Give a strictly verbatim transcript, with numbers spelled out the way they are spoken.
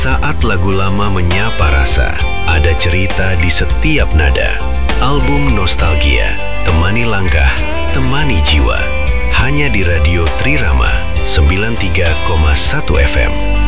Saat lagu lama menyapa rasa, ada cerita di setiap nada. Album Nostalgia, temani langkah, temani jiwa. Hanya di Radio Trirama sembilan puluh tiga koma satu F M.